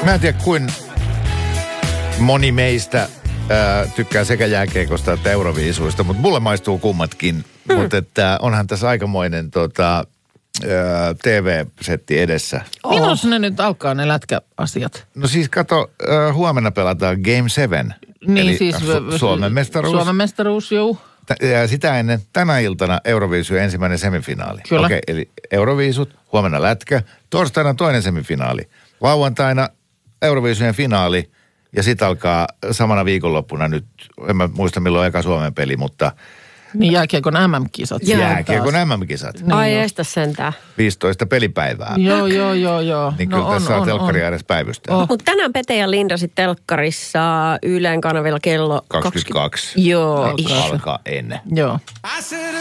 Mä en tiedä, kuin moni meistä tykkää sekä jääkiekosta että euroviisuista, mutta mulle maistuu kummatkin. Mutta että onhan tässä aikamoinen TV-setti edessä. Milloin ne nyt alkaa ne lätkäasiat? No siis kato, huomenna pelataan Game 7. Niin eli siis Suomen mestaruus. Suomen mestaruus, joo. Ja sitä ennen tänä iltana Euroviisun ensimmäinen semifinaali. Kyllä. Okei, eli Euroviisut, huomenna lätkä, torstaina toinen semifinaali. Lauantaina Euroviisujen finaali ja sitten alkaa samana viikonloppuna nyt, en mä muista milloin eka Suomen peli, mutta Niin jääkiekon MM-kisat. jääkiekon MM-kisat. Niin Ai jo. estä sentään. 15 pelipäivää. Joo. Niin kyllä tässä saa telkkaria edes päivystää. Mutta tänään Pete ja Linda sitten telkkarissa Ylen kanavilla kello 22. Joo. Alkaa ennen. Joo.